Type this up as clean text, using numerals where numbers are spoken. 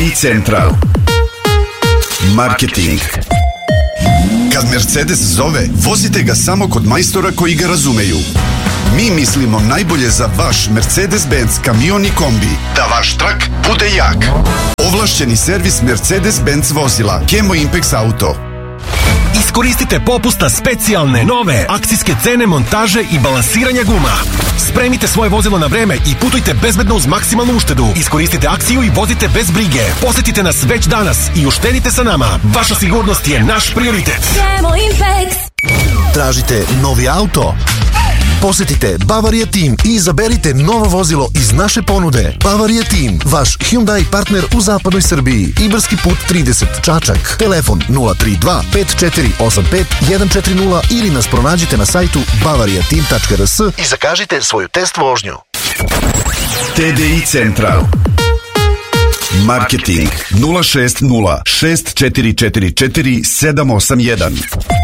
TDI Central. Marketing. Kad Mercedes zove, vozite ga samo kod majstora koji ga razumeju. Mi mislimo najbolje za vaš Mercedes-Benz kamion i kombi, da vaš trak bude jak. Ovlašćeni servis Mercedes-Benz vozila Kemo Impex Auto. Iskoristite popust na specijalne, nove, akcijske cene montaže i balansiranja guma. Spremite svoje vozilo na vreme i putujte bezbedno uz maksimalnu uštedu. Iskoristite akciju i vozite bez brige. Posetite nas već danas i uštedite sa nama. Vaša sigurnost je naš prioritet. Kemo Impex. Tražite novi auto? Posetite Bavaria Team i izaberite novo vozilo iz naše ponude. Bavaria Team, vaš Hyundai partner u zapadnoj Srbiji. Ibarski put 30, Čačak. Telefon 032 5485 140 ili nas pronađite na sajtu bavariateam.rs i zakažite svoju test vožnju. TDI Central. Marketing 060 6444 781.